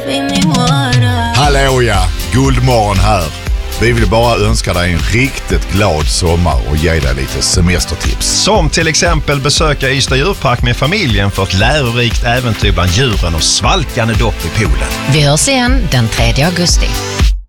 Hallå, Guldmorgon här. Vi vill bara önska dig en riktigt glad sommar och ge dig lite semestertips. Som till exempel besöka Ystad djurpark med familjen för ett lärorikt äventyr bland djuren och svalkande dopp i poolen. Vi hörs igen den 3 augusti.